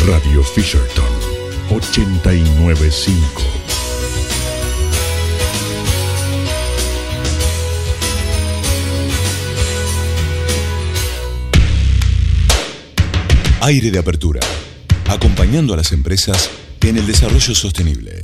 Radio Fisherton 89.5. Aire de apertura, acompañando a las empresas en el desarrollo sostenible.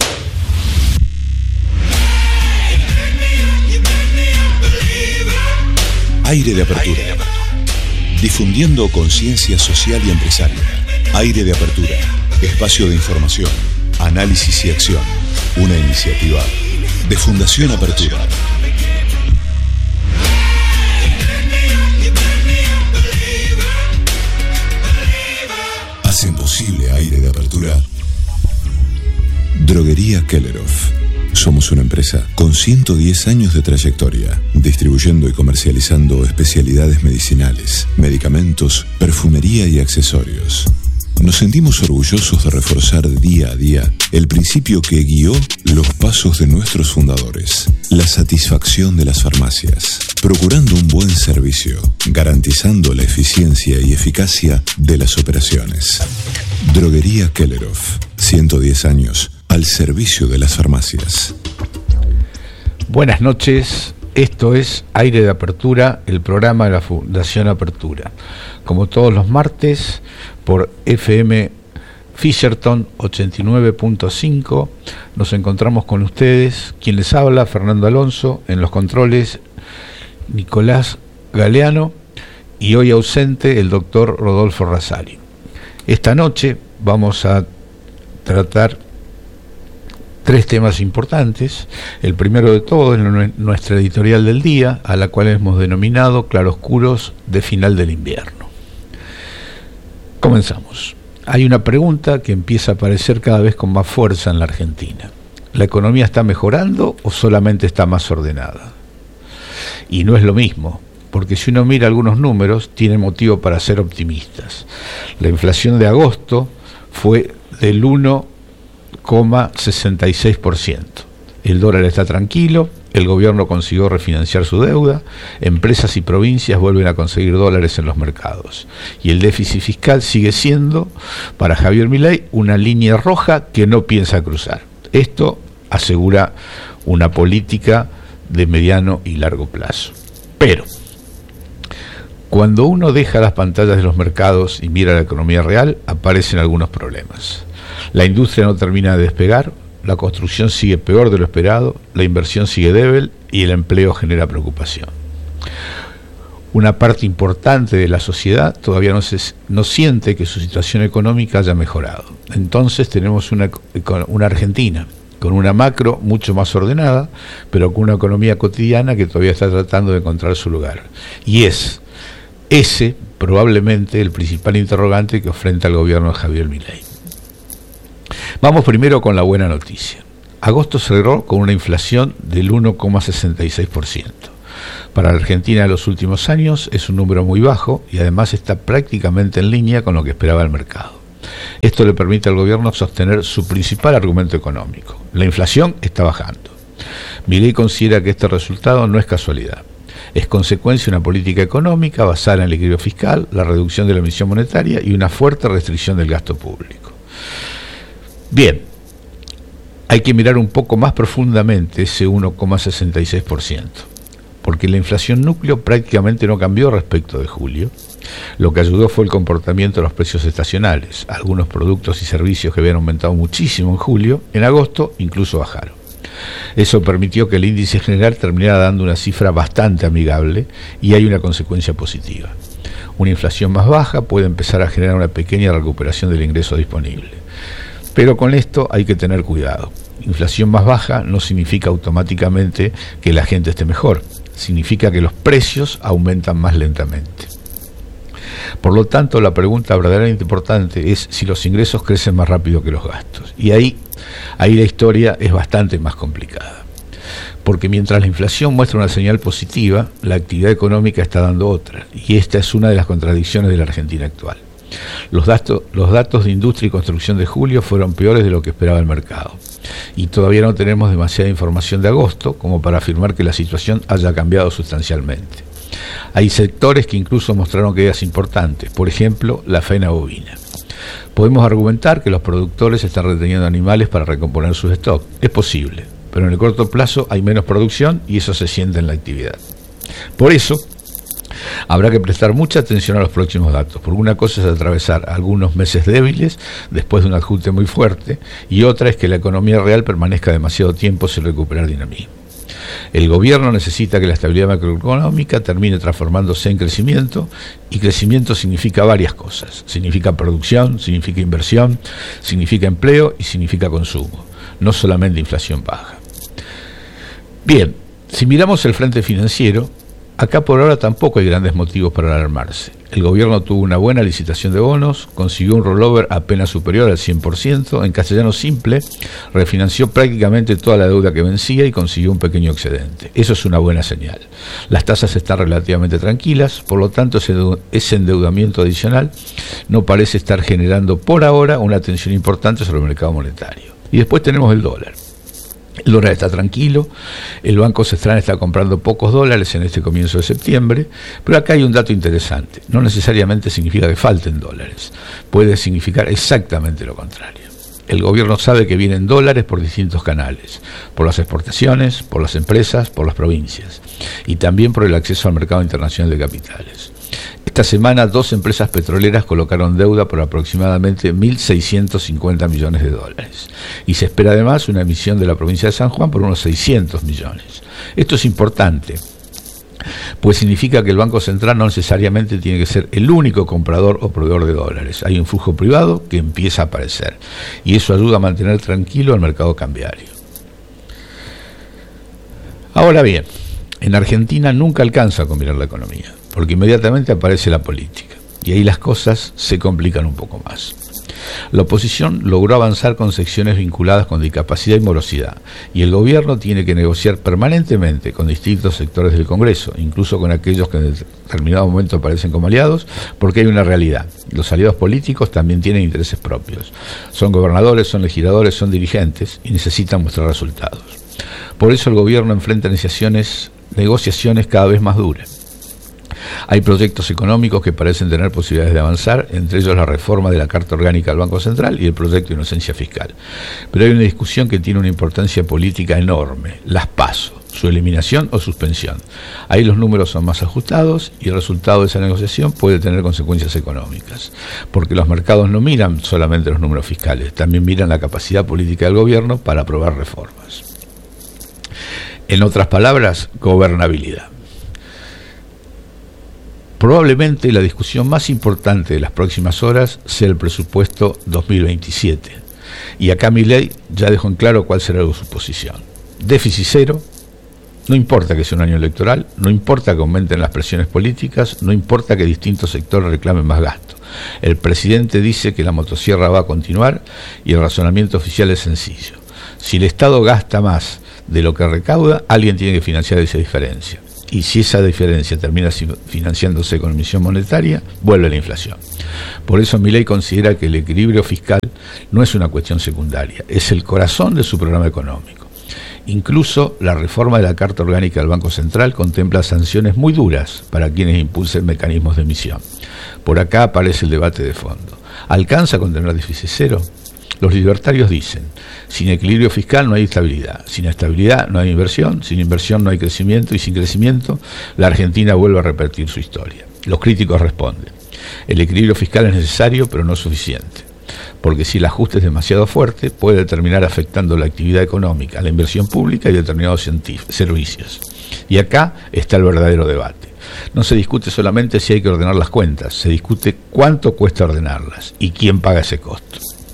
Aire de apertura, difundiendo conciencia social y empresaria. Aire de apertura, espacio de información, análisis y acción. Una iniciativa de Fundación Apertura. Hacen posible Aire de apertura. Droguería Kelleroff. Somos una empresa con 110 años de trayectoria, distribuyendo y comercializando especialidades medicinales, medicamentos, perfumería y accesorios. Nos sentimos orgullosos de reforzar día a día el principio que guió los pasos de nuestros fundadores: la satisfacción de las farmacias, procurando un buen servicio, garantizando la eficiencia y eficacia de las operaciones. Droguería Kelleroff, 110 años al servicio de las farmacias. Buenas noches, esto es Aire de Apertura, el programa de la Fundación Apertura. Como todos los martes, por FM Fisherton 89.5, nos encontramos con ustedes. Quien les habla, Fernando Alonso, en los controles, Nicolás Galeano, y hoy ausente el doctor Rodolfo Rasari. Esta noche vamos a tratar tres temas importantes. El primero de todos es nuestra editorial del día, a la cual hemos denominado Claroscuros de Final del Invierno. Comenzamos. Hay una pregunta que empieza a aparecer cada vez con más fuerza en la Argentina. ¿La economía está mejorando o solamente está más ordenada? Y no es lo mismo, porque si uno mira algunos números, tiene motivo para ser optimistas. La inflación de agosto fue del 1,66%. El dólar está tranquilo, el gobierno consiguió refinanciar su deuda, empresas y provincias vuelven a conseguir dólares en los mercados. Y el déficit fiscal sigue siendo, para Javier Milei, una línea roja que no piensa cruzar. Esto asegura una política de mediano y largo plazo. Pero cuando uno deja las pantallas de los mercados y mira la economía real, aparecen algunos problemas. La industria no termina de despegar, la construcción sigue peor de lo esperado, la inversión sigue débil y el empleo genera preocupación. Una parte importante de la sociedad todavía no siente que su situación económica haya mejorado. Entonces tenemos una Argentina con una macro mucho más ordenada, pero con una economía cotidiana que todavía está tratando de encontrar su lugar. Y es ese probablemente el principal interrogante que enfrenta el gobierno de Javier Milei. Vamos primero con la buena noticia. Agosto cerró con una inflación del 1,66%. Para la Argentina de los últimos años es un número muy bajo y además está prácticamente en línea con lo que esperaba el mercado. Esto le permite al gobierno sostener su principal argumento económico: la inflación está bajando. Milei considera que este resultado no es casualidad. Es consecuencia de una política económica basada en el equilibrio fiscal, la reducción de la emisión monetaria y una fuerte restricción del gasto público. Bien, hay que mirar un poco más profundamente ese 1,66%, porque la inflación núcleo prácticamente no cambió respecto de julio. Lo que ayudó fue el comportamiento de los precios estacionales. Algunos productos y servicios que habían aumentado muchísimo en julio, en agosto incluso bajaron. Eso permitió que el índice general terminara dando una cifra bastante amigable y hay una consecuencia positiva. Una inflación más baja puede empezar a generar una pequeña recuperación del ingreso disponible. Pero con esto hay que tener cuidado. Inflación más baja no significa automáticamente que la gente esté mejor. Significa que los precios aumentan más lentamente. Por lo tanto, la pregunta verdaderamente importante es si los ingresos crecen más rápido que los gastos. Y ahí la historia es bastante más complicada. Porque mientras la inflación muestra una señal positiva, la actividad económica está dando otra. Y esta es una de las contradicciones de la Argentina actual. Los datos de industria y construcción de julio fueron peores de lo que esperaba el mercado. Y todavía no tenemos demasiada información de agosto como para afirmar que la situación haya cambiado sustancialmente. Hay sectores que incluso mostraron caídas importantes, por ejemplo, la faena bovina. Podemos argumentar que los productores están reteniendo animales para recomponer sus stocks. Es posible, pero en el corto plazo hay menos producción y eso se siente en la actividad. Por eso, habrá que prestar mucha atención a los próximos datos, porque una cosa es atravesar algunos meses débiles después de un ajuste muy fuerte, y otra es que la economía real permanezca demasiado tiempo sin recuperar dinamismo. El gobierno necesita que la estabilidad macroeconómica termine transformándose en crecimiento, y crecimiento significa varias cosas. Significa producción, significa inversión, significa empleo y significa consumo, no solamente inflación baja. Bien, si miramos el frente financiero, acá por ahora tampoco hay grandes motivos para alarmarse. El gobierno tuvo una buena licitación de bonos, consiguió un rollover apenas superior al 100%, en castellano simple, refinanció prácticamente toda la deuda que vencía y consiguió un pequeño excedente. Eso es una buena señal. Las tasas están relativamente tranquilas, por lo tanto ese endeudamiento adicional no parece estar generando por ahora una tensión importante sobre el mercado monetario. Y después tenemos el dólar. El dólar está tranquilo, el Banco Central está comprando pocos dólares en este comienzo de septiembre, pero acá hay un dato interesante. No necesariamente significa que falten dólares, puede significar exactamente lo contrario. El gobierno sabe que vienen dólares por distintos canales, por las exportaciones, por las empresas, por las provincias, y también por el acceso al mercado internacional de capitales. Esta semana 2 empresas petroleras colocaron deuda por aproximadamente 1.650 millones de dólares. Y se espera además una emisión de la provincia de San Juan por unos 600 millones. Esto es importante, pues significa que el Banco Central no necesariamente tiene que ser el único comprador o proveedor de dólares. Hay un flujo privado que empieza a aparecer, y eso ayuda a mantener tranquilo el mercado cambiario. Ahora bien, en Argentina nunca alcanza a combinar la economía, porque inmediatamente aparece la política, y ahí las cosas se complican un poco más. La oposición logró avanzar con secciones vinculadas con discapacidad y morosidad, y el gobierno tiene que negociar permanentemente con distintos sectores del Congreso, incluso con aquellos que en determinado momento aparecen como aliados, porque hay una realidad. Los aliados políticos también tienen intereses propios. Son gobernadores, son legisladores, son dirigentes, y necesitan mostrar resultados. Por eso el gobierno enfrenta negociaciones cada vez más duras. Hay proyectos económicos que parecen tener posibilidades de avanzar, entre ellos la reforma de la Carta Orgánica del Banco Central y el proyecto de inocencia fiscal. Pero hay una discusión que tiene una importancia política enorme: las PASO, su eliminación o suspensión. Ahí los números son más ajustados y el resultado de esa negociación puede tener consecuencias económicas, porque los mercados no miran solamente los números fiscales, también miran la capacidad política del gobierno para aprobar reformas. En otras palabras, gobernabilidad. Probablemente la discusión más importante de las próximas horas sea el presupuesto 2027. Y acá Milei ya dejó en claro cuál será su posición. Déficit cero, no importa que sea un año electoral, no importa que aumenten las presiones políticas, no importa que distintos sectores reclamen más gasto. El presidente dice que la motosierra va a continuar y el razonamiento oficial es sencillo. Si el Estado gasta más de lo que recauda, alguien tiene que financiar esa diferencia. Y si esa diferencia termina financiándose con emisión monetaria, vuelve la inflación. Por eso Milei considera que el equilibrio fiscal no es una cuestión secundaria, es el corazón de su programa económico. Incluso la reforma de la Carta Orgánica del Banco Central contempla sanciones muy duras para quienes impulsen mecanismos de emisión. Por acá aparece el debate de fondo. ¿Alcanza con tener déficit cero? Los libertarios dicen: sin equilibrio fiscal no hay estabilidad, sin estabilidad no hay inversión, sin inversión no hay crecimiento, y sin crecimiento la Argentina vuelve a repetir su historia. Los críticos responden: el equilibrio fiscal es necesario, pero no suficiente, porque si el ajuste es demasiado fuerte puede terminar afectando la actividad económica, la inversión pública y determinados servicios. Y acá está el verdadero debate. No se discute solamente si hay que ordenar las cuentas, se discute cuánto cuesta ordenarlas y quién paga ese costo.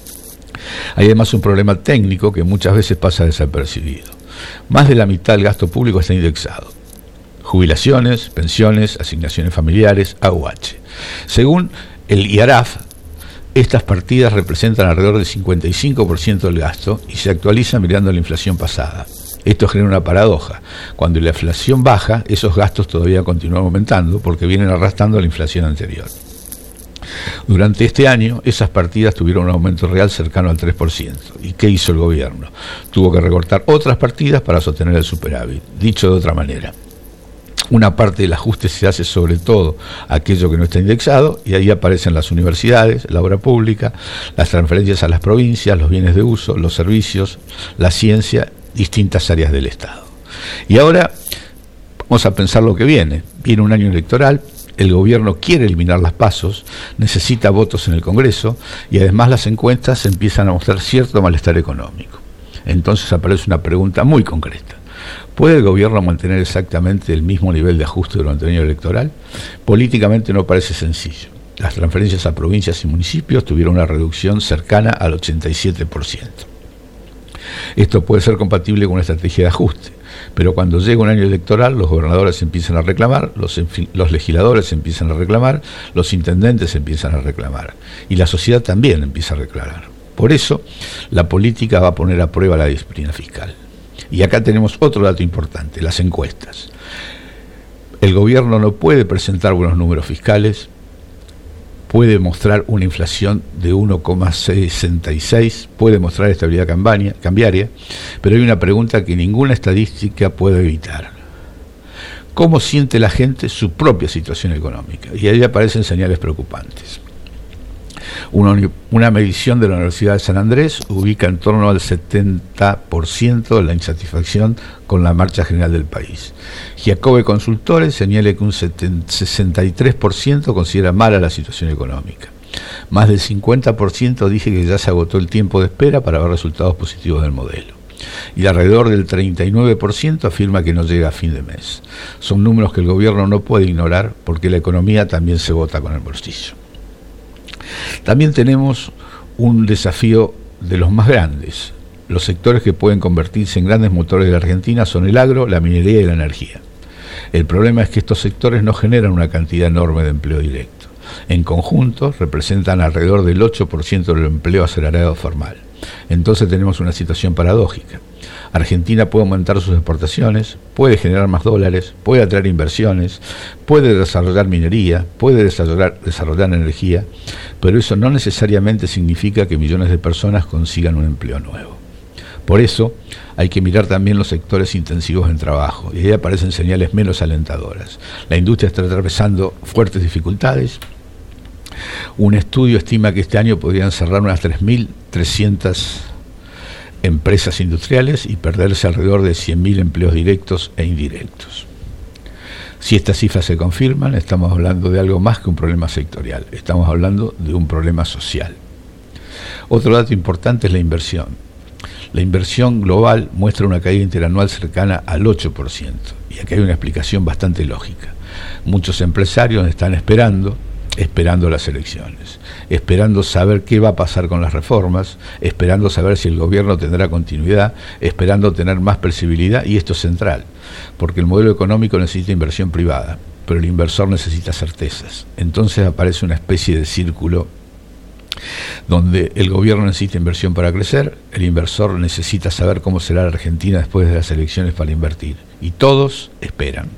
Hay además un problema técnico que muchas veces pasa desapercibido. Más de la mitad del gasto público está indexado: jubilaciones, pensiones, asignaciones familiares, AUH. Según el IARAF, estas partidas representan alrededor del 55% del gasto y se actualizan mirando la inflación pasada. Esto genera una paradoja. Cuando la inflación baja, esos gastos todavía continúan aumentando porque vienen arrastrando la inflación anterior. Durante este año, esas partidas tuvieron un aumento real cercano al 3%. ¿Y qué hizo el gobierno? Tuvo que recortar otras partidas para sostener el superávit. Dicho de otra manera, Una parte del ajuste se hace sobre todo aquello que no está indexado, y ahí aparecen las universidades, la obra pública, las transferencias a las provincias, los bienes de uso, los servicios, la ciencia, distintas áreas del Estado. Y ahora vamos a pensar lo que viene. Viene un año electoral, el gobierno quiere eliminar las PASOs, necesita votos en el Congreso, y además las encuestas empiezan a mostrar cierto malestar económico. Entonces aparece una pregunta muy concreta. ¿Puede el gobierno mantener exactamente el mismo nivel de ajuste durante el año electoral? Políticamente no parece sencillo. Las transferencias a provincias y municipios tuvieron una reducción cercana al 87%. Esto puede ser compatible con una estrategia de ajuste, pero cuando llega un año electoral, los gobernadores empiezan a reclamar, los legisladores empiezan a reclamar, los intendentes empiezan a reclamar, y la sociedad también empieza a reclamar. Por eso, la política va a poner a prueba la disciplina fiscal. Y acá tenemos otro dato importante, las encuestas. El gobierno no puede presentar buenos números fiscales, puede mostrar una inflación de 1,66, puede mostrar estabilidad cambiaria, pero hay una pregunta que ninguna estadística puede evitar. ¿Cómo siente la gente su propia situación económica? Y ahí aparecen señales preocupantes. Una medición de la Universidad de San Andrés ubica en torno al 70% de la insatisfacción con la marcha general del país. Giacobbe Consultores señala que un 63% considera mala la situación económica. Más del 50% dice que ya se agotó el tiempo de espera para ver resultados positivos del modelo. Y alrededor del 39% afirma que no llega a fin de mes. Son números que el gobierno no puede ignorar porque la economía también se vota con el bolsillo. También tenemos un desafío de los más grandes. Los sectores que pueden convertirse en grandes motores de la Argentina son el agro, la minería y la energía. El problema es que estos sectores no generan una cantidad enorme de empleo directo. En conjunto representan alrededor del 8% del empleo asalariado formal. Entonces tenemos una situación paradójica. Argentina puede aumentar sus exportaciones, puede generar más dólares, puede atraer inversiones, puede desarrollar minería, puede desarrollar energía, pero eso no necesariamente significa que millones de personas consigan un empleo nuevo. Por eso hay que mirar también los sectores intensivos en trabajo, y ahí aparecen señales menos alentadoras. La industria está atravesando fuertes dificultades. Un estudio estima que este año podrían cerrar unas 3.300 empresas industriales y perderse alrededor de 100.000 empleos directos e indirectos. Si estas cifras se confirman, estamos hablando de algo más que un problema sectorial, estamos hablando de un problema social. Otro dato importante es la inversión. La inversión global muestra una caída interanual cercana al 8%, y aquí hay una explicación bastante lógica. Muchos empresarios están esperando las elecciones, esperando saber qué va a pasar con las reformas, esperando saber si el gobierno tendrá continuidad, esperando tener más previsibilidad, y esto es central, porque el modelo económico necesita inversión privada, pero el inversor necesita certezas. Entonces aparece una especie de círculo donde el gobierno necesita inversión para crecer, el inversor necesita saber cómo será la Argentina después de las elecciones para invertir, y todos esperan.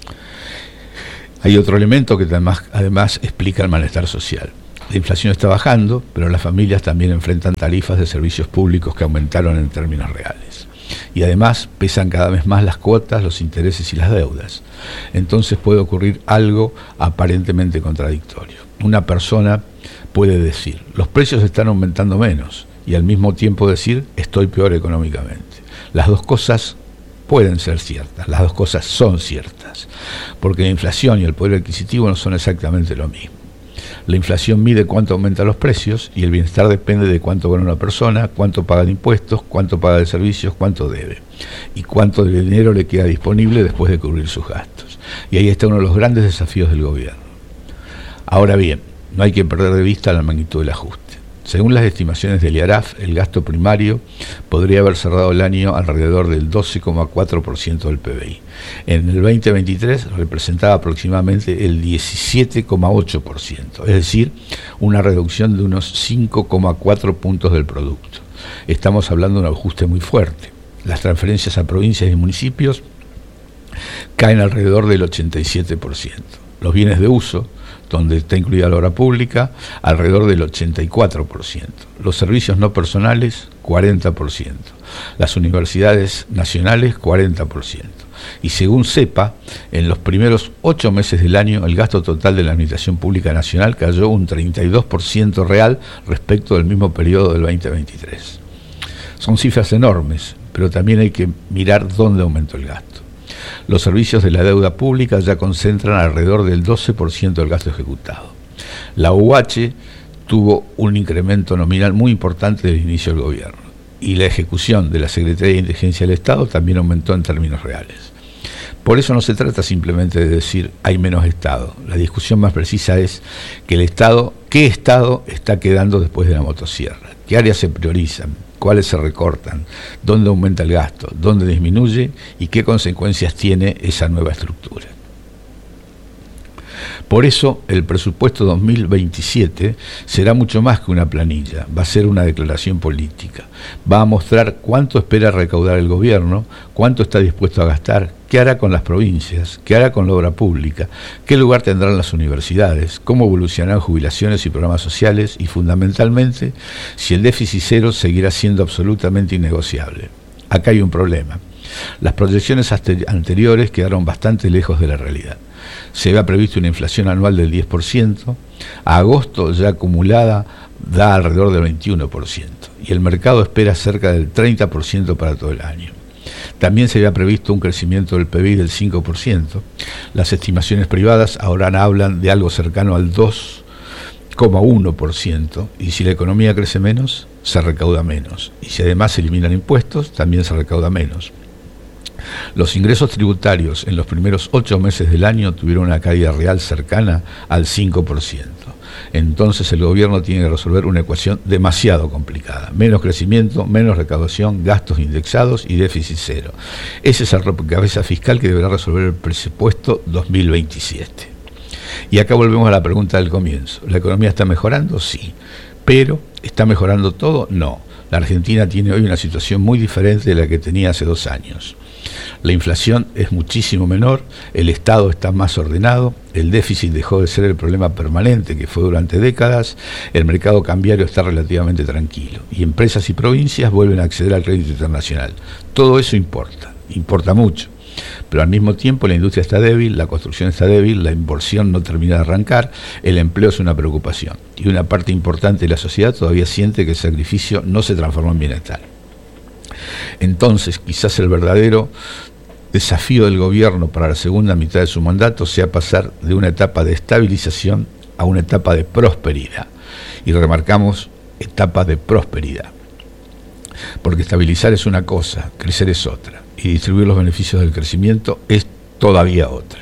Hay otro elemento que además explica el malestar social. La inflación está bajando, pero las familias también enfrentan tarifas de servicios públicos que aumentaron en términos reales. Y además pesan cada vez más las cuotas, los intereses y las deudas. Entonces puede ocurrir algo aparentemente contradictorio. Una persona puede decir, los precios están aumentando menos, y al mismo tiempo decir, estoy peor económicamente. Las dos cosas pueden ser ciertas, las dos cosas son ciertas, porque la inflación y el poder adquisitivo no son exactamente lo mismo. La inflación mide cuánto aumentan los precios, y el bienestar depende de cuánto gana una persona, cuánto paga de impuestos, cuánto paga de servicios, cuánto debe, y cuánto de dinero le queda disponible después de cubrir sus gastos. Y ahí está uno de los grandes desafíos del gobierno. Ahora bien, no hay que perder de vista la magnitud del ajuste. Según las estimaciones del IARAF, el gasto primario podría haber cerrado el año alrededor del 12,4% del PBI. En el 2023 representaba aproximadamente el 17,8%, es decir, una reducción de unos 5,4 puntos del producto. Estamos hablando de un ajuste muy fuerte. Las transferencias a provincias y municipios caen alrededor del 87%. Los bienes de uso, donde está incluida la obra pública, alrededor del 84%. Los servicios no personales, 40%. Las universidades nacionales, 40%. Y según CEPA, en los primeros 8 meses del año, el gasto total de la Administración Pública Nacional cayó un 32% real respecto del mismo periodo del 2023. Son cifras enormes, pero también hay que mirar dónde aumentó el gasto. Los servicios de la deuda pública ya concentran alrededor del 12% del gasto ejecutado. La UH tuvo un incremento nominal muy importante desde el inicio del gobierno, y la ejecución de la Secretaría de Inteligencia del Estado también aumentó en términos reales. Por eso no se trata simplemente de decir hay menos Estado. La discusión más precisa es que el Estado, ¿qué Estado está quedando después de la motosierra? ¿Qué áreas se priorizan? ¿Cuáles se recortan? ¿Dónde aumenta el gasto? ¿Dónde disminuye? ¿Y qué consecuencias tiene esa nueva estructura? Por eso el presupuesto 2027 será mucho más que una planilla, va a ser una declaración política. Va a mostrar cuánto espera recaudar el gobierno, cuánto está dispuesto a gastar, qué hará con las provincias, qué hará con la obra pública, qué lugar tendrán las universidades, cómo evolucionarán jubilaciones y programas sociales y, fundamentalmente, si el déficit cero seguirá siendo absolutamente innegociable. Acá hay un problema. Las proyecciones anteriores quedaron bastante lejos de la realidad. Se había previsto una inflación anual del 10%, a agosto ya acumulada da alrededor del 21%, y el mercado espera cerca del 30% para todo el año. También se había previsto un crecimiento del PBI del 5%. Las estimaciones privadas ahora hablan de algo cercano al 2,1%, y si la economía crece menos, se recauda menos, y si además se eliminan impuestos, también se recauda menos. Los ingresos tributarios en los primeros 8 meses del año tuvieron una caída real cercana al 5%. Entonces el gobierno tiene que resolver una ecuación demasiado complicada. Menos crecimiento, menos recaudación, gastos indexados y déficit cero. Ese es el rompecabezas fiscal que deberá resolver el presupuesto 2027. Y acá volvemos a la pregunta del comienzo. ¿La economía está mejorando? Sí. ¿Pero está mejorando todo? No. La Argentina tiene hoy una situación muy diferente de la que tenía hace 2 años. La inflación es muchísimo menor, el Estado está más ordenado, el déficit dejó de ser el problema permanente que fue durante décadas, el mercado cambiario está relativamente tranquilo y empresas y provincias vuelven a acceder al crédito internacional. Todo eso importa mucho, pero al mismo tiempo la industria está débil, la construcción está débil, la inversión no termina de arrancar, el empleo es una preocupación y una parte importante de la sociedad todavía siente que el sacrificio no se transformó en bienestar. Entonces, quizás el verdadero desafío del gobierno para la segunda mitad de su mandato sea pasar de una etapa de estabilización a una etapa de prosperidad. Y remarcamos etapa de prosperidad. Porque estabilizar es una cosa, crecer es otra. Y distribuir los beneficios del crecimiento es todavía otra.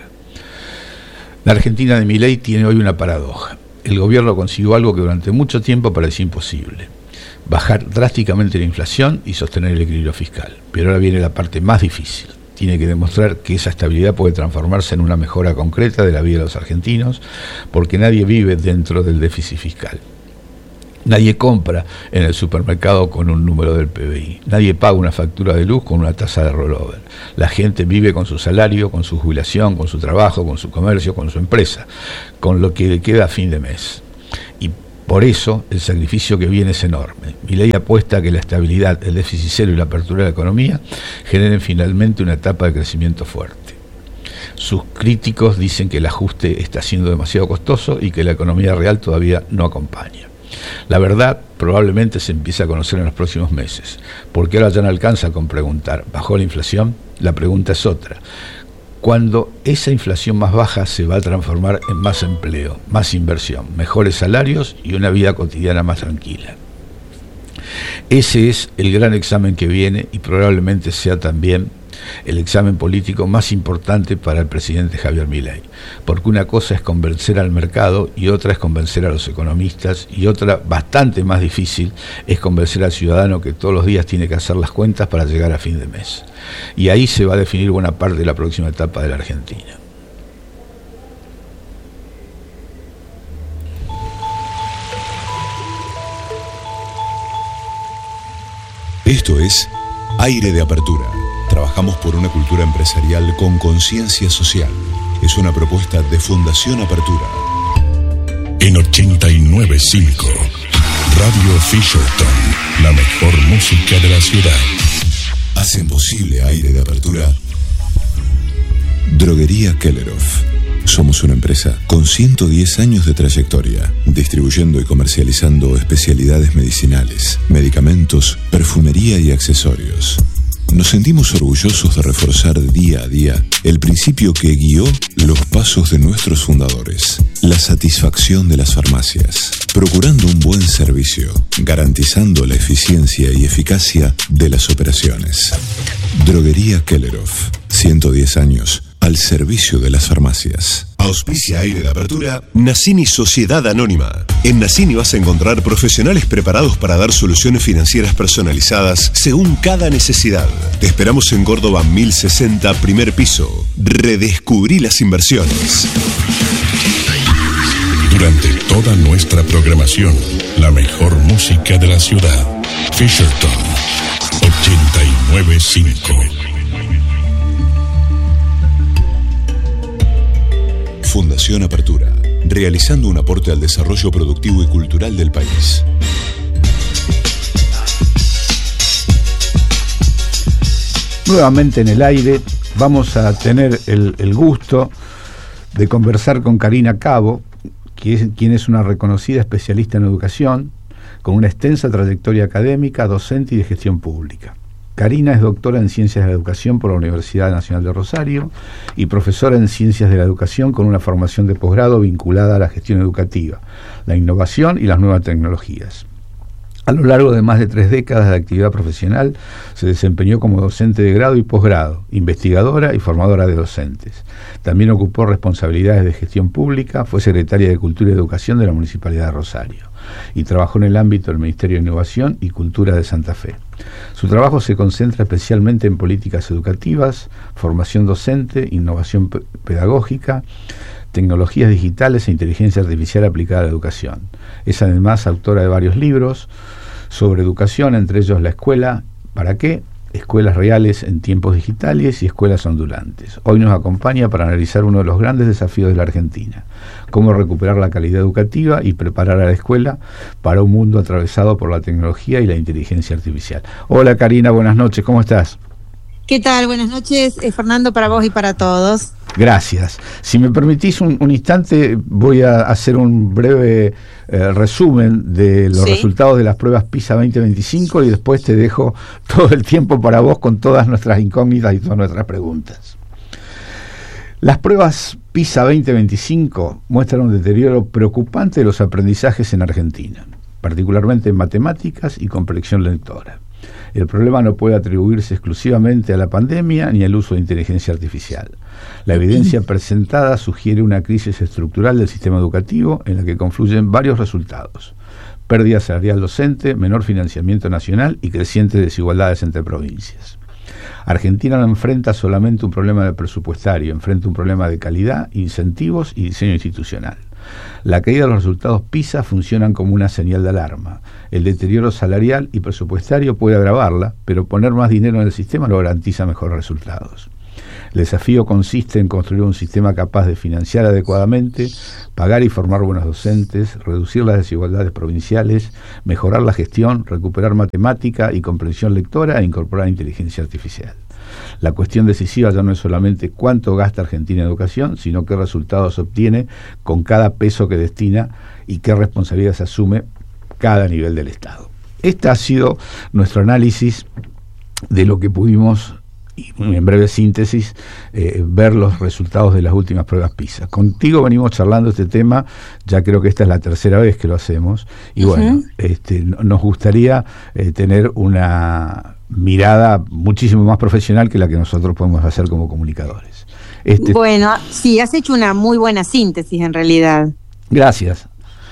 La Argentina de Milei tiene hoy una paradoja. El gobierno consiguió algo que durante mucho tiempo parecía imposible: bajar drásticamente la inflación y sostener el equilibrio fiscal. Pero ahora viene la parte más difícil. Tiene que demostrar que esa estabilidad puede transformarse en una mejora concreta de la vida de los argentinos, porque nadie vive dentro del déficit fiscal. Nadie compra en el supermercado con un número del PBI. Nadie paga una factura de luz con una tasa de rollover. La gente vive con su salario, con su jubilación, con su trabajo, con su comercio, con su empresa, con lo que le queda a fin de mes. Y por eso el sacrificio que viene es enorme. Milei apuesta a que la estabilidad, el déficit cero y la apertura de la economía generen finalmente una etapa de crecimiento fuerte. Sus críticos dicen que el ajuste está siendo demasiado costoso y que la economía real todavía no acompaña. La verdad probablemente se empiece a conocer en los próximos meses, porque ahora ya no alcanza con preguntar, ¿bajó la inflación? La pregunta es otra. Cuando esa inflación más baja se va a transformar en más empleo, más inversión, mejores salarios y una vida cotidiana más tranquila. Ese es el gran examen que viene y probablemente sea también el examen político más importante para el presidente Javier Milei, porque una cosa es convencer al mercado y otra es convencer a los economistas y otra, bastante más difícil, es convencer al ciudadano que todos los días tiene que hacer las cuentas para llegar a fin de mes. Y ahí se va a definir buena parte de la próxima etapa de la Argentina. Esto es Aire de Apertura. Trabajamos por una cultura empresarial con conciencia social. Es una propuesta de Fundación Apertura. En 89.5, Radio Fisherton, la mejor música de la ciudad. Hacen posible Aire de Apertura Droguería Kelleroff. Somos una empresa con 110 años de trayectoria, distribuyendo y comercializando especialidades medicinales, medicamentos, perfumería y accesorios. Nos sentimos orgullosos de reforzar día a día el principio que guió los pasos de nuestros fundadores: la satisfacción de las farmacias, procurando un buen servicio, garantizando la eficiencia y eficacia de las operaciones. Droguería Kelleroff, 110 años al servicio de las farmacias. Auspicia Aire de Apertura Nassini Sociedad Anónima. En Nassini vas a encontrar profesionales preparados para dar soluciones financieras personalizadas según cada necesidad. Te esperamos en Córdoba 1060, primer piso. Redescubrí las inversiones. Durante toda nuestra programación, la mejor música de la ciudad. Fisherton 89.5. Fundación Apertura, realizando un aporte al desarrollo productivo y cultural del país. Nuevamente en el aire vamos a tener el gusto de conversar con Karina Cabo, quien es una reconocida especialista en educación, con una extensa trayectoria académica, docente y de gestión pública. Karina es doctora en Ciencias de la Educación por la Universidad Nacional de Rosario y profesora en Ciencias de la Educación con una formación de posgrado vinculada a la gestión educativa, la innovación y las nuevas tecnologías. A lo largo de más de 3 décadas de actividad profesional, se desempeñó como docente de grado y posgrado, investigadora y formadora de docentes. También ocupó responsabilidades de gestión pública, fue secretaria de Cultura y Educación de la Municipalidad de Rosario y trabajó en el ámbito del Ministerio de Innovación y Cultura de Santa Fe. Su trabajo se concentra especialmente en políticas educativas, formación docente, innovación pedagógica, tecnologías digitales e inteligencia artificial aplicada a la educación. Es además autora de varios libros sobre educación, entre ellos La Escuela ¿Para qué?, Escuelas reales en tiempos digitales y escuelas ondulantes. Hoy nos acompaña para analizar uno de los grandes desafíos de la Argentina: cómo recuperar la calidad educativa y preparar a la escuela para un mundo atravesado por la tecnología y la inteligencia artificial. Hola Karina, buenas noches, ¿cómo estás? ¿Qué tal? Buenas noches, Fernando, para vos y para todos. Gracias. Si me permitís un instante, voy a hacer un breve resumen de los resultados de las pruebas PISA 2025 y después te dejo todo el tiempo para vos con todas nuestras incógnitas y todas nuestras preguntas. Las pruebas PISA 2025 muestran un deterioro preocupante de los aprendizajes en Argentina, particularmente en matemáticas y comprensión lectora. El problema no puede atribuirse exclusivamente a la pandemia ni al uso de inteligencia artificial. La evidencia presentada sugiere una crisis estructural del sistema educativo en la que confluyen varios resultados: pérdida salarial docente, menor financiamiento nacional y crecientes desigualdades entre provincias. Argentina no enfrenta solamente un problema de presupuestario, enfrenta un problema de calidad, incentivos y diseño institucional. La caída de los resultados PISA funcionan como una señal de alarma. El deterioro salarial y presupuestario puede agravarla, pero poner más dinero en el sistema no garantiza mejores resultados. El desafío consiste en construir un sistema capaz de financiar adecuadamente, pagar y formar buenos docentes, reducir las desigualdades provinciales, mejorar la gestión, recuperar matemática y comprensión lectora e incorporar inteligencia artificial. La cuestión decisiva ya no es solamente cuánto gasta Argentina en educación, sino qué resultados obtiene con cada peso que destina y qué responsabilidades asume cada nivel del Estado. Este ha sido nuestro análisis de lo que pudimos, y en breve síntesis, ver los resultados de las últimas pruebas PISA. Contigo venimos charlando este tema, ya creo que esta es la 3ª vez que lo hacemos, y bueno, nos gustaría tener una mirada muchísimo más profesional que la que nosotros podemos hacer como comunicadores. Bueno, sí, has hecho una muy buena síntesis en realidad. Gracias.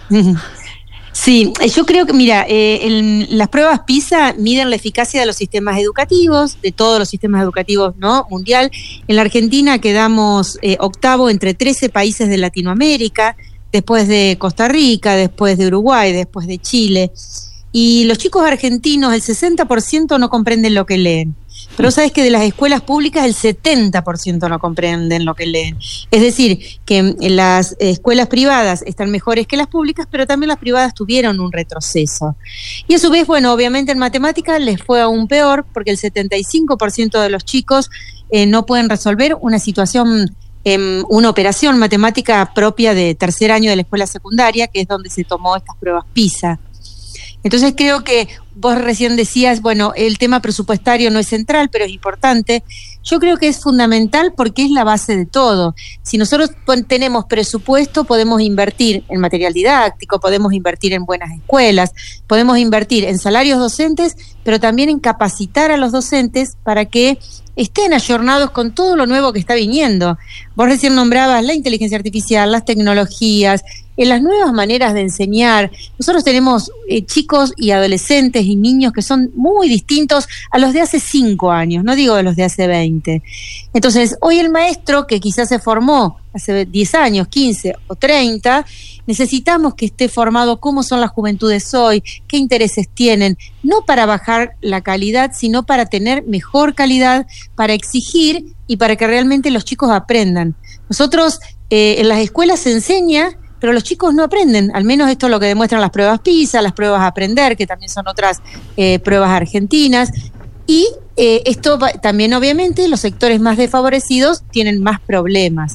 Sí, yo creo que, mira, las pruebas PISA miden la eficacia de los sistemas educativos, de todos los sistemas educativos, ¿no?, mundial. En la Argentina quedamos octavo entre 13 países de Latinoamérica, después de Costa Rica, después de Uruguay, después de Chile. Y los chicos argentinos, el 60% no comprenden lo que leen. Pero sabes que de las escuelas públicas el 70% no comprenden lo que leen. Es decir, que las escuelas privadas están mejores que las públicas, pero también las privadas tuvieron un retroceso. Y a su vez, bueno, obviamente en matemáticas les fue aún peor, porque el 75% de los chicos no pueden resolver una situación, una operación matemática propia de tercer año de la escuela secundaria, que es donde se tomó estas pruebas PISA. Entonces creo que vos recién decías, bueno, el tema presupuestario no es central, pero es importante. Yo creo que es fundamental porque es la base de todo. Si nosotros tenemos presupuesto, podemos invertir en material didáctico, podemos invertir en buenas escuelas, podemos invertir en salarios docentes, pero también en capacitar a los docentes para que estén ayornados con todo lo nuevo que está viniendo. Vos recién nombrabas la inteligencia artificial, las tecnologías, las nuevas maneras de enseñar. Nosotros tenemos chicos y adolescentes y niños que son muy distintos a los de hace 5 años, no digo de los de hace 20. Entonces, hoy el maestro que quizás se formó hace 10 años, 15 o 30, necesitamos que esté formado cómo son las juventudes hoy, qué intereses tienen, no para bajar la calidad, sino para tener mejor calidad, para exigir y para que realmente los chicos aprendan. Nosotros en las escuelas se enseña, pero los chicos no aprenden, al menos esto es lo que demuestran las pruebas PISA, las pruebas Aprender, que también son otras pruebas argentinas, y esto también obviamente los sectores más desfavorecidos tienen más problemas.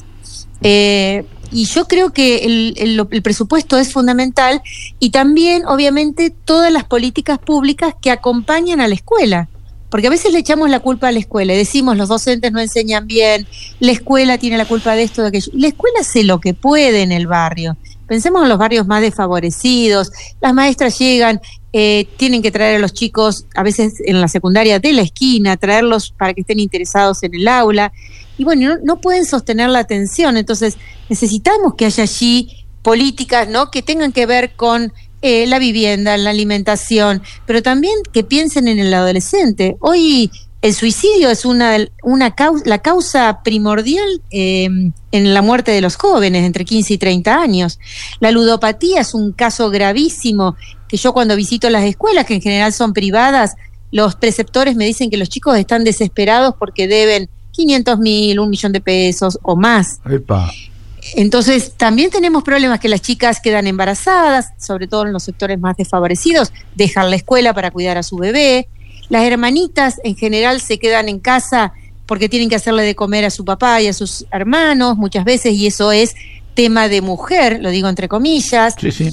Y yo creo que el presupuesto es fundamental y también obviamente todas las políticas públicas que acompañan a la escuela. Porque a veces le echamos la culpa a la escuela y decimos los docentes no enseñan bien, la escuela tiene la culpa de esto, de aquello. Y la escuela hace lo que puede en el barrio. Pensemos en los barrios más desfavorecidos, las maestras llegan, tienen que traer a los chicos, a veces en la secundaria de la esquina, traerlos para que estén interesados en el aula. Y bueno, no pueden sostener la atención, entonces necesitamos que haya allí políticas, ¿no?, que tengan que ver con la vivienda, la alimentación, pero también que piensen en el adolescente. Hoy el suicidio es la causa primordial en la muerte de los jóvenes entre 15 y 30 años. La ludopatía es un caso gravísimo que yo cuando visito las escuelas, que en general son privadas, los preceptores me dicen que los chicos están desesperados porque deben 500.000, $1.000.000 de pesos o más. ¡Epa! Entonces, también tenemos problemas que las chicas quedan embarazadas, sobre todo en los sectores más desfavorecidos, dejan la escuela para cuidar a su bebé. Las hermanitas en general se quedan en casa porque tienen que hacerle de comer a su papá y a sus hermanos muchas veces, y eso es tema de mujer, lo digo entre comillas. Sí, sí.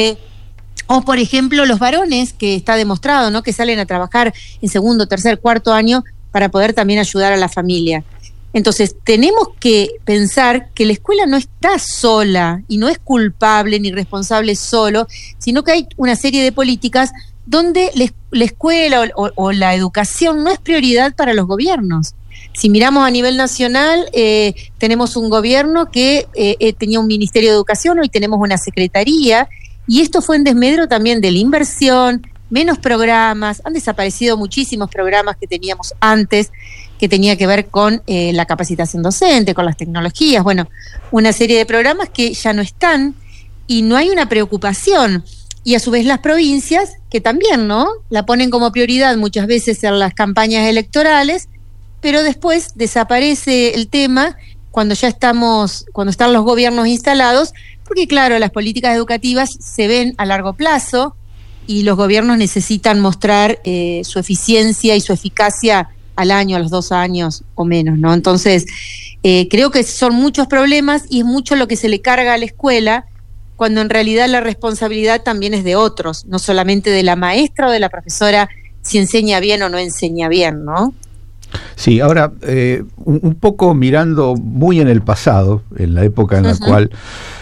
O, por ejemplo, los varones, que está demostrado, ¿no?, que salen a trabajar en segundo, tercer, cuarto año para poder también ayudar a la familia. Entonces, tenemos que pensar que la escuela no está sola y no es culpable ni responsable solo, sino que hay una serie de políticas donde la escuela o la educación no es prioridad para los gobiernos. Si miramos a nivel nacional, tenemos un gobierno que tenía un Ministerio de Educación, hoy tenemos una Secretaría, y esto fue en desmedro también de la inversión, menos programas, han desaparecido muchísimos programas que teníamos antes, que tenía que ver con la capacitación docente, con las tecnologías, bueno, una serie de programas que ya no están y no hay una preocupación. Y a su vez las provincias, que también, ¿no?, la ponen como prioridad muchas veces en las campañas electorales, pero después desaparece el tema cuando están los gobiernos instalados, porque claro, las políticas educativas se ven a largo plazo y los gobiernos necesitan mostrar su eficiencia y su eficacia al año, a los 2 años o menos, ¿no? Entonces, creo que son muchos problemas y es mucho lo que se le carga a la escuela, cuando en realidad la responsabilidad también es de otros, no solamente de la maestra o de la profesora, si enseña bien o no enseña bien, ¿no? Sí, ahora, un poco mirando muy en el pasado, en la época en la cual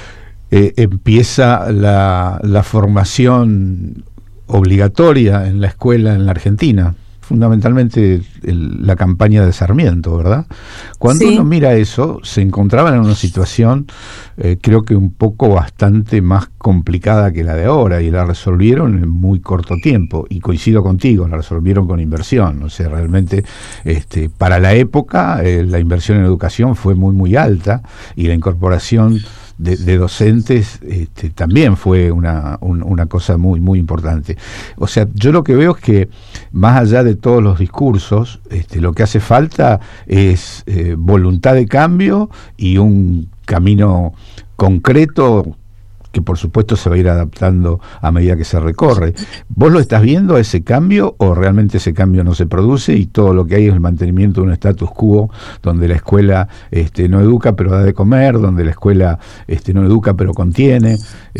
empieza la formación obligatoria en la escuela en la Argentina, fundamentalmente la campaña de Sarmiento, ¿verdad? Cuando uno mira eso, se encontraban en una situación, creo que un poco bastante más complicada que la de ahora, y la resolvieron en muy corto tiempo, y coincido contigo, la resolvieron con inversión, o sea, realmente para la época la inversión en educación fue muy muy alta, y la incorporación de docentes también fue una cosa muy muy importante. O sea, yo lo que veo es que más allá de todos los discursos, lo que hace falta es voluntad de cambio y un camino concreto que por supuesto se va a ir adaptando a medida que se recorre. ¿Vos lo estás viendo ese cambio o realmente ese cambio no se produce y todo lo que hay es el mantenimiento de un status quo donde la escuela no educa pero da de comer, donde la escuela no educa pero contiene?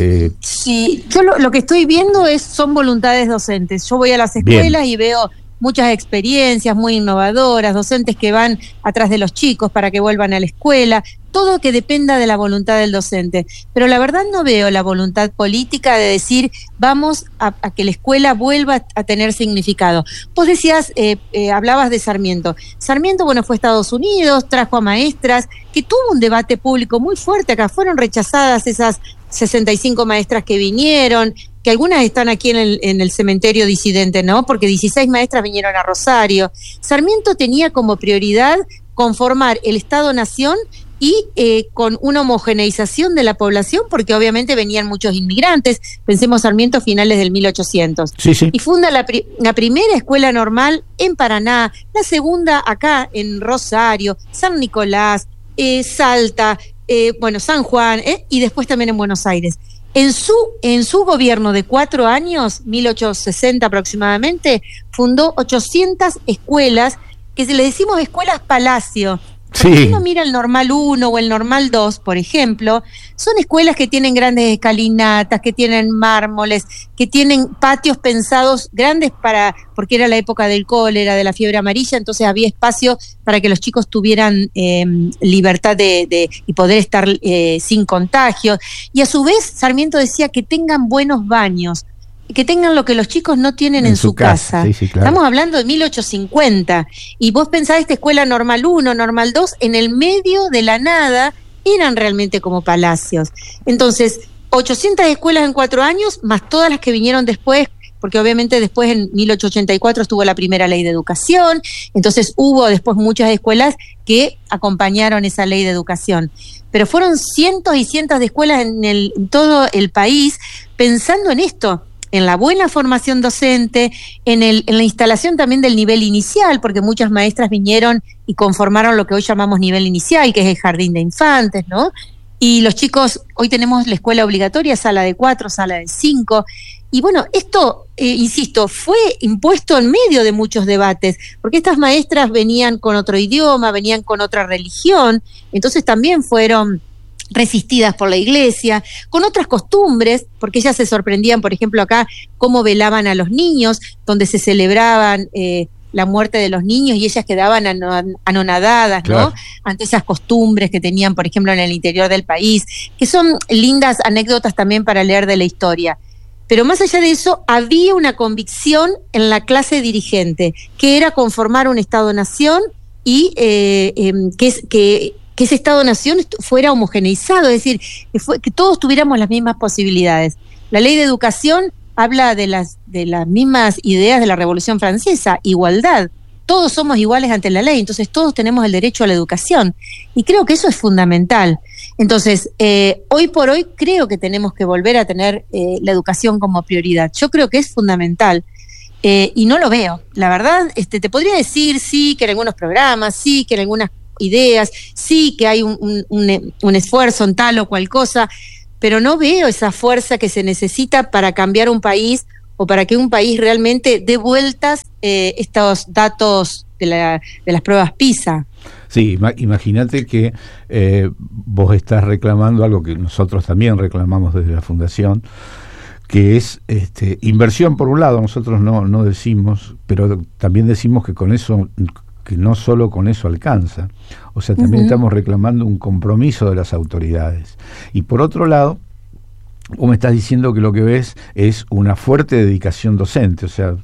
Sí, yo lo que estoy viendo son voluntades docentes. Yo voy a las escuelas y veo muchas experiencias muy innovadoras, docentes que van atrás de los chicos para que vuelvan a la escuela, todo que dependa de la voluntad del docente. Pero la verdad no veo la voluntad política de decir vamos a que la escuela vuelva a tener significado. Vos decías, hablabas de Sarmiento. Sarmiento, bueno, fue a Estados Unidos, trajo a maestras, que tuvo un debate público muy fuerte acá. Fueron rechazadas esas 65 maestras que vinieron, que algunas están aquí en el cementerio disidente, ¿no? Porque 16 maestras vinieron a Rosario. Sarmiento tenía como prioridad conformar el Estado-Nación y con una homogeneización de la población, porque obviamente venían muchos inmigrantes. Pensemos Sarmiento finales del 1800. Sí, sí. Y funda la primera escuela normal en Paraná, la segunda acá en Rosario, San Nicolás, Salta, San Juan, y después también en Buenos Aires. En su gobierno de 4 años, 1860 aproximadamente, fundó 800 escuelas, que le decimos escuelas palacio. Sí. Si uno mira el Normal 1 o el Normal 2, por ejemplo, son escuelas que tienen grandes escalinatas, que tienen mármoles, que tienen patios pensados grandes porque era la época del cólera, de la fiebre amarilla, entonces había espacio para que los chicos tuvieran libertad y poder estar sin contagio. Y a su vez, Sarmiento decía que tengan buenos baños, que tengan lo que los chicos no tienen en su casa. Sí, claro. Estamos hablando de 1850, y vos pensás esta escuela Normal 1, Normal 2, en el medio de la nada, eran realmente como palacios. Entonces, 800 escuelas en 4 años, más todas las que vinieron después, porque obviamente después en 1884 estuvo la primera ley de educación, entonces hubo después muchas escuelas que acompañaron esa ley de educación. Pero fueron cientos y cientos de escuelas en todo el país pensando en esto, en la buena formación docente, en la instalación también del nivel inicial, porque muchas maestras vinieron y conformaron lo que hoy llamamos nivel inicial, que es el jardín de infantes, ¿no? Y los chicos, hoy tenemos la escuela obligatoria, sala de 4, sala de 5, y bueno, esto, insisto, fue impuesto en medio de muchos debates, porque estas maestras venían con otro idioma, venían con otra religión, entonces también fueron resistidas por la iglesia, con otras costumbres, porque ellas se sorprendían, por ejemplo, acá, cómo velaban a los niños, donde se celebraban la muerte de los niños y ellas quedaban anonadadas, claro, ¿no? Ante esas costumbres que tenían, por ejemplo, en el interior del país, que son lindas anécdotas también para leer de la historia. Pero más allá de eso, había una convicción en la clase dirigente, que era conformar un Estado-Nación y que ese Estado-Nación fuera homogeneizado, es decir, que todos tuviéramos las mismas posibilidades. La ley de educación habla de las mismas ideas de la Revolución Francesa, igualdad. Todos somos iguales ante la ley, entonces todos tenemos el derecho a la educación. Y creo que eso es fundamental. Entonces, hoy por hoy creo que tenemos que volver a tener la educación como prioridad. Yo creo que es fundamental. Y no lo veo. La verdad, te podría decir sí, que en algunos programas, sí, que en algunas ideas, sí que hay un esfuerzo en tal o cual cosa, pero no veo esa fuerza que se necesita para cambiar un país o para que un país realmente dé vueltas estos datos de las pruebas PISA. Sí, imagínate que vos estás reclamando algo que nosotros también reclamamos desde la Fundación, que es inversión por un lado. Nosotros no decimos, pero también decimos que con eso, que no solo con eso alcanza, o sea, también estamos reclamando un compromiso de las autoridades. Y por otro lado, vos me estás diciendo que lo que ves es una fuerte dedicación docente, o sea,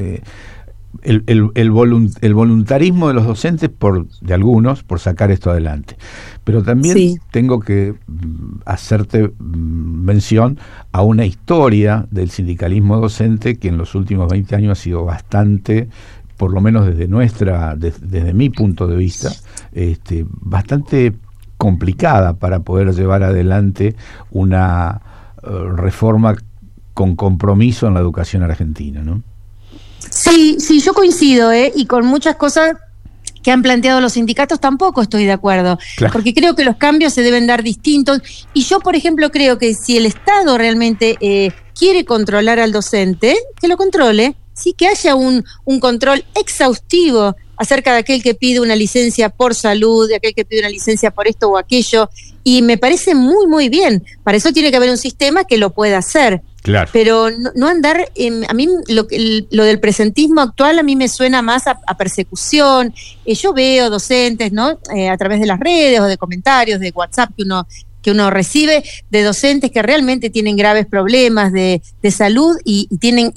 el voluntarismo de los docentes, de algunos, por sacar esto adelante. Pero también sí tengo que hacerte mención a una historia del sindicalismo docente que en los últimos 20 años ha sido bastante, por lo menos desde mi punto de vista, bastante complicada para poder llevar adelante una reforma con compromiso en la educación argentina, ¿no? Sí, yo coincido, y con muchas cosas que han planteado los sindicatos tampoco estoy de acuerdo, Claro. porque creo que los cambios se deben dar distintos, y yo, por ejemplo, creo que si el Estado realmente quiere controlar al docente, que lo controle, sí, que haya un control exhaustivo acerca de aquel que pide una licencia por salud, de aquel que pide una licencia por esto o aquello, y me parece muy, muy bien. Para eso tiene que haber un sistema que lo pueda hacer. Claro. Pero no andar, a mí lo del presentismo actual a mí me suena más a persecución. Yo veo docentes, ¿no? A través de las redes o de comentarios, de WhatsApp que uno recibe, de docentes que realmente tienen graves problemas de salud y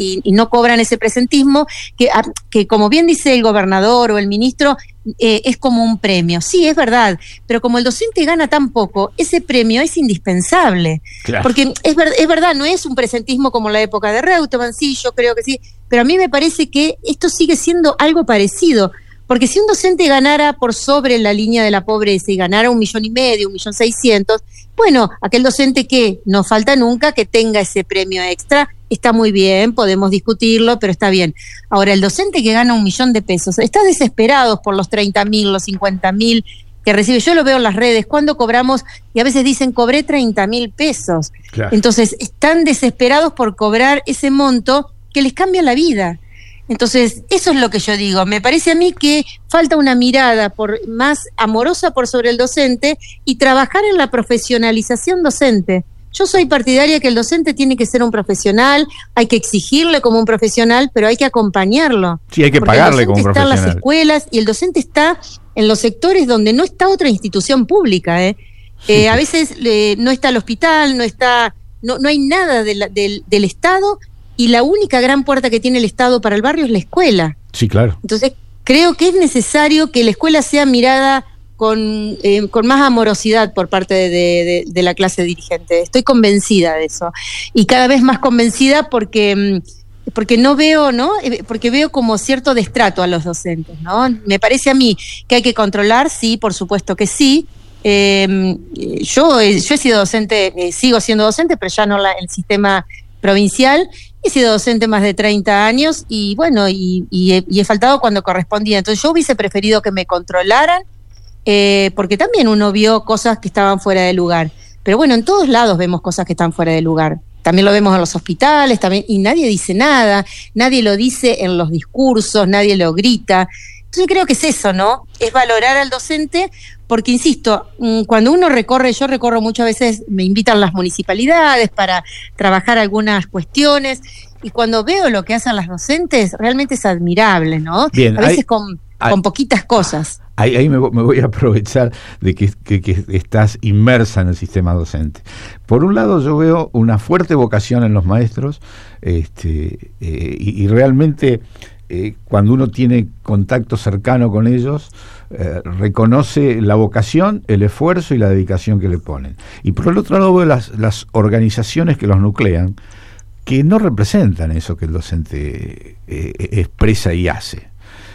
no cobran ese presentismo, que como bien dice el gobernador o el ministro, es como un premio. Sí, es verdad, pero como el docente gana tan poco, ese premio es indispensable. Claro. Porque es verdad, no es un presentismo como la época de Reutemann, sí, yo creo que sí, pero a mí me parece que esto sigue siendo algo parecido. Porque si un docente ganara por sobre la línea de la pobreza y ganara 1,5 millones, 1.600.000, bueno, aquel docente que no falta nunca que tenga ese premio extra, está muy bien, podemos discutirlo, pero está bien. Ahora, el docente que gana 1 millón de pesos está desesperado por los 30.000, los 50.000 que recibe. Yo lo veo en las redes, cuando cobramos, y a veces dicen, cobré 30.000 pesos. Claro. Entonces, están desesperados por cobrar ese monto que les cambia la vida. Entonces, eso es lo que yo digo. Me parece a mí que falta una mirada más amorosa por sobre el docente y trabajar en la profesionalización docente. Yo soy partidaria que el docente tiene que ser un profesional, hay que exigirle como un profesional, pero hay que acompañarlo. Sí, hay que pagarle como un profesional. El docente está en las profesional. escuelas y el docente está en los sectores donde no está otra institución pública. A veces no está el hospital, no hay nada del Estado. Y la única gran puerta que tiene el Estado para el barrio es la escuela. Sí, claro. Entonces, creo que es necesario que la escuela sea mirada con más amorosidad por parte de la clase dirigente. Estoy convencida de eso. Y cada vez más convencida porque no veo, ¿no? Porque veo como cierto destrato a los docentes, ¿no? Me parece a mí que hay que controlar, sí, por supuesto que sí. Yo he sido docente, sigo siendo docente, pero ya no en el sistema provincial. He sido docente más de 30 años y bueno, y he faltado cuando correspondía. Entonces yo hubiese preferido que me controlaran, porque también uno vio cosas que estaban fuera de lugar. Pero bueno, en todos lados vemos cosas que están fuera de lugar. También lo vemos en los hospitales, también, y nadie dice nada, nadie lo dice en los discursos, nadie lo grita. Entonces creo que es eso, ¿no? Es valorar al docente, porque insisto, cuando uno yo recorro muchas veces, me invitan las municipalidades para trabajar algunas cuestiones, y cuando veo lo que hacen las docentes, realmente es admirable, ¿no? Bien, a veces con poquitas cosas. Ahí me voy a aprovechar de que estás inmersa en el sistema docente. Por un lado, yo veo una fuerte vocación en los maestros, y realmente cuando uno tiene contacto cercano con ellos, reconoce la vocación, el esfuerzo y la dedicación que le ponen. Y por el otro lado veo las organizaciones que los nuclean, que no representan eso que el docente expresa y hace.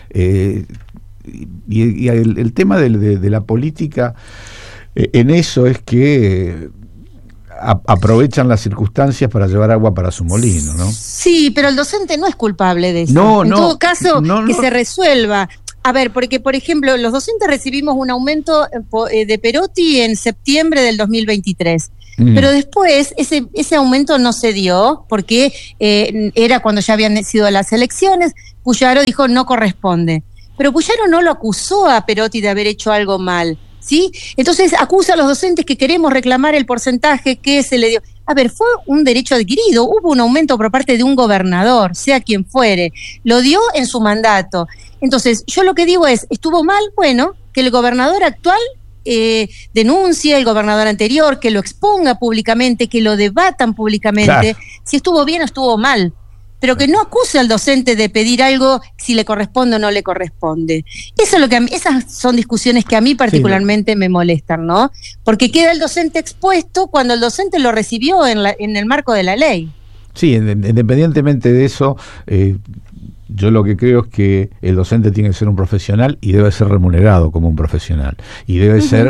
Y el tema de la política en eso es que aprovechan las circunstancias para llevar agua para su molino, ¿no? Sí, pero el docente no es culpable de eso. En todo caso, que se resuelva. A ver, porque por ejemplo, los docentes recibimos un aumento de Perotti en septiembre del 2023. Pero después ese aumento no se dio porque era cuando ya habían sido las elecciones. Puyaro dijo no corresponde. Pero Puyaro no lo acusó a Perotti de haber hecho algo mal, ¿sí? Entonces acusa a los docentes que queremos reclamar el porcentaje que se le dio. A ver, fue un derecho adquirido, hubo un aumento por parte de un gobernador, sea quien fuere, lo dio en su mandato. Entonces, yo lo que digo es, ¿estuvo mal? Bueno, que el gobernador actual denuncie, el gobernador anterior, que lo exponga públicamente, que lo debatan públicamente, claro, si estuvo bien o estuvo mal. Pero que no acuse al docente de pedir algo si le corresponde o no le corresponde. Eso es lo que esas son discusiones que a mí particularmente me molestan, ¿no? Porque queda el docente expuesto cuando el docente lo recibió en el marco de la ley. Sí, independientemente de eso, yo lo que creo es que el docente tiene que ser un profesional y debe ser remunerado como un profesional. Y debe ser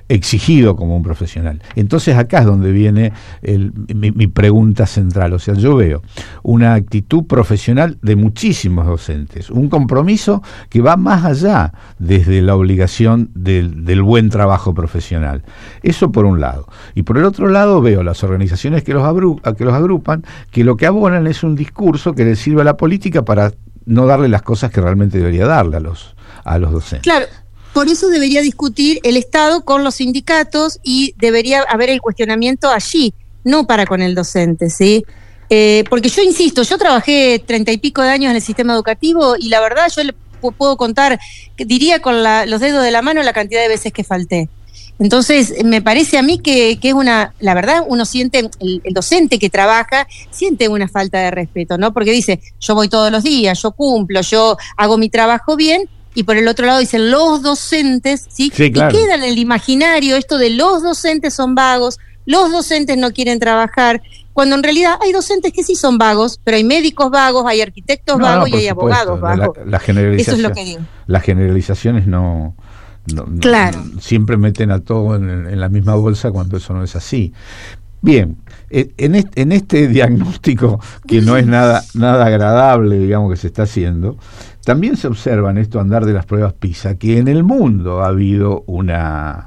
exigido como un profesional. Entonces acá es donde viene mi pregunta central. O sea, yo veo una actitud profesional de muchísimos docentes, un compromiso que va más allá desde la obligación del buen trabajo profesional. Eso por un lado. Y por el otro lado veo las organizaciones que los agrupan, que lo que abonan es un discurso que le sirve a la política para no darle las cosas que realmente debería darle a los docentes. Claro. Por eso debería discutir el Estado con los sindicatos y debería haber el cuestionamiento allí, no para con el docente, ¿sí? Porque yo insisto, yo trabajé 30 y pico de años en el sistema educativo y la verdad yo le puedo contar, diría con los dedos de la mano la cantidad de veces que falté. Entonces, me parece a mí que es la verdad, uno siente, el docente que trabaja, siente una falta de respeto, ¿no? Porque dice, yo voy todos los días, yo cumplo, yo hago mi trabajo bien. Y por el otro lado dicen los docentes, ¿sí? Sí, claro. Y queda en el imaginario esto de los docentes son vagos, los docentes no quieren trabajar, cuando en realidad hay docentes que sí son vagos, pero hay médicos vagos, hay arquitectos vagos y hay abogados vagos. Eso es lo que digo. Las generalizaciones no claro. Siempre meten a todo en la misma bolsa cuando eso no es así. Bien, en este diagnóstico que no es nada agradable, digamos, que se está haciendo, también se observa en esto andar de las pruebas PISA que en el mundo ha habido una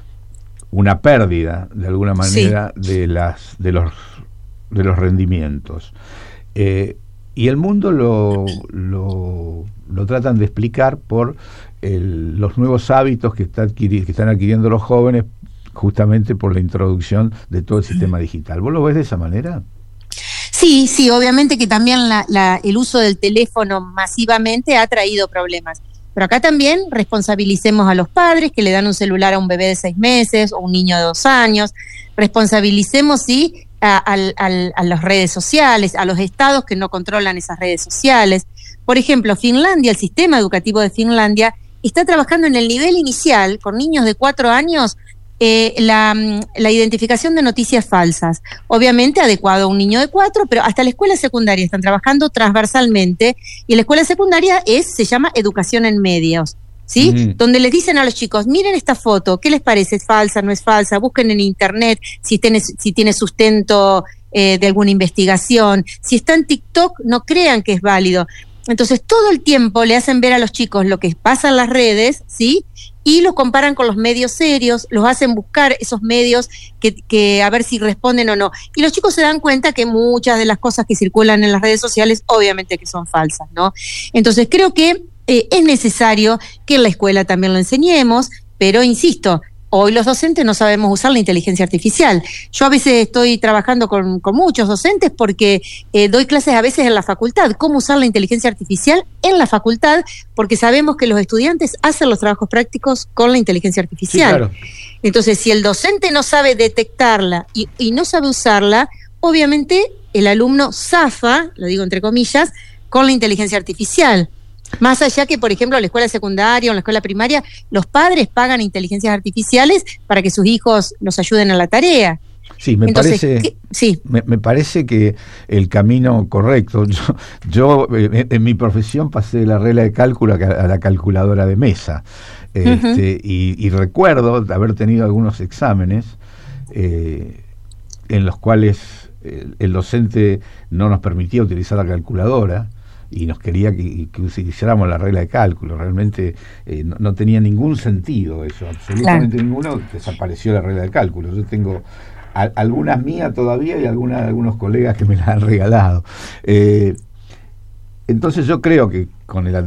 pérdida, de alguna manera, sí, de los rendimientos. Y el mundo lo tratan de explicar por los nuevos hábitos que están adquiriendo los jóvenes, justamente por la introducción de todo el sistema digital. ¿Vos lo ves de esa manera? Sí, obviamente que también el uso del teléfono masivamente ha traído problemas. Pero acá también responsabilicemos a los padres que le dan un celular a un bebé de 6 meses o un niño de 2 años. Responsabilicemos, sí, a las redes sociales, a los estados que no controlan esas redes sociales. Por ejemplo, Finlandia, el sistema educativo de Finlandia, está trabajando en el nivel inicial con niños de 4 años la identificación de noticias falsas, obviamente adecuado a un niño de 4, pero hasta la escuela secundaria están trabajando transversalmente, y la escuela secundaria se llama educación en medios, ¿sí? Uh-huh. Donde les dicen a los chicos, miren esta foto, ¿qué les parece? ¿Es falsa? ¿No es falsa? Busquen en internet si tiene sustento de alguna investigación. Si está en TikTok, no crean que es válido. Entonces todo el tiempo le hacen ver a los chicos lo que pasa en las redes, ¿sí? Y los comparan con los medios serios, los hacen buscar esos medios que a ver si responden o no. Y los chicos se dan cuenta que muchas de las cosas que circulan en las redes sociales obviamente que son falsas, ¿no? Entonces creo que es necesario que en la escuela también lo enseñemos, pero insisto, hoy los docentes no sabemos usar la inteligencia artificial. Yo a veces estoy trabajando con muchos docentes porque doy clases a veces en la facultad, cómo usar la inteligencia artificial en la facultad, porque sabemos que los estudiantes hacen los trabajos prácticos con la inteligencia artificial. Sí, claro. Entonces, si el docente no sabe detectarla y no sabe usarla, obviamente el alumno zafa, lo digo entre comillas, con la inteligencia artificial. Más allá que, por ejemplo, en la escuela secundaria o en la escuela primaria, los padres pagan inteligencias artificiales para que sus hijos los ayuden a la tarea. Sí, me parece que el camino correcto, yo en mi profesión pasé de la regla de cálculo a la calculadora de mesa, uh-huh. y recuerdo haber tenido algunos exámenes en los cuales el docente no nos permitía utilizar la calculadora y nos quería que utilizáramos la regla de cálculo. Realmente no tenía ningún sentido eso, absolutamente ninguno. Desapareció la regla de cálculo. Yo tengo algunas mías todavía y algunos colegas que me las han regalado. Entonces yo creo que con el